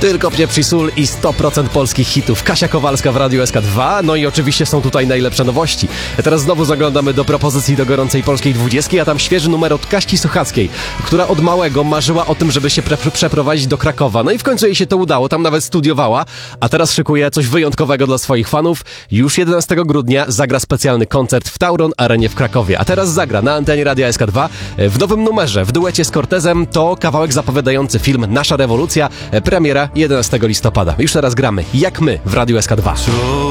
Tylko Pieprz Sól i 100% polskich hitów. Kasia Kowalska w Radiu SK2. No i oczywiście są tutaj najlepsze nowości. Teraz znowu zaglądamy do propozycji do gorącej polskiej 20, a tam świeży numer od Kaśki Sochackiej, która od małego marzyła o tym, żeby się przeprowadzić do Krakowa. No i w końcu jej się to udało, tam nawet studiowała, a teraz szykuje coś wyjątkowego dla swoich fanów. Już 11 grudnia zagra specjalny koncert w Tauron Arenie w Krakowie. A teraz zagra na antenie Radia SK2 w nowym numerze, w duecie z Cortezem. To kawałek zapowiadający film Nasza rewolucja, premiera 11 listopada. Już teraz gramy Jak my w Radiu SK2.